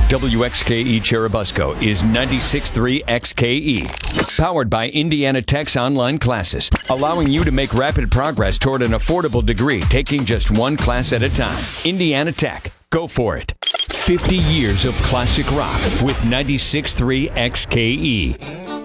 WXKE Cherubusco is 96.3 XKE. Powered by Indiana Tech's online classes, allowing you to make rapid progress toward an affordable degree, taking just one class at a time. Indiana Tech. Go for it. 50 years of classic rock with 96.3 XKE.